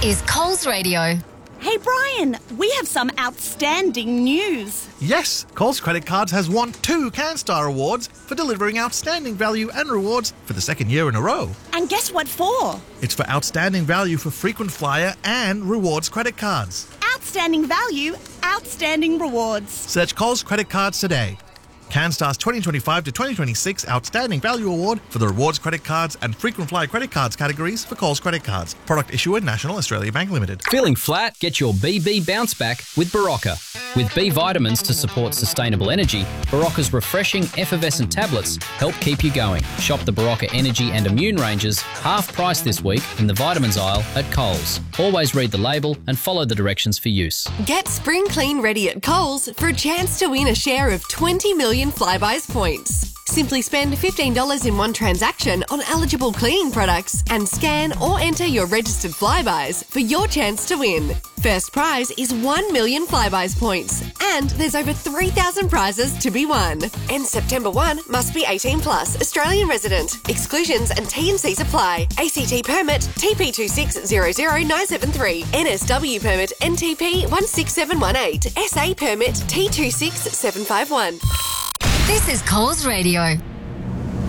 is Coles Radio. Hey Brian, we have some outstanding news. Yes, Coles Credit Cards has won 2 CanStar Awards for delivering outstanding value and rewards for the second year in a row. And guess what for? It's for outstanding value for frequent flyer and rewards credit cards. Outstanding value, outstanding rewards. Search Coles Credit Cards today. CanStar's 2025 to 2026 Outstanding Value Award for the rewards credit cards and frequent flyer credit cards categories for Coles Credit Cards. Product issuer National Australia Bank Limited. Feeling flat? Get your BB bounce back with Barocca. With B vitamins to support sustainable energy, Barocca's refreshing effervescent tablets help keep you going. Shop the Barocca Energy and Immune ranges half price this week in the vitamins aisle at Coles. Always read the label and follow the directions for use. Get spring clean ready at Coles for a chance to win a share of 20 million Flybuys points. Simply spend $15 in one transaction on eligible cleaning products and scan or enter your registered Flybuys for your chance to win. First prize is 1 million Flybuys points, and there's over 3,000 prizes to be won. And September 1 must be 18 plus, Australian resident. Exclusions and T&Cs apply. ACT permit TP2600973, NSW permit NTP 16718, SA permit T26751. This is Coles Radio.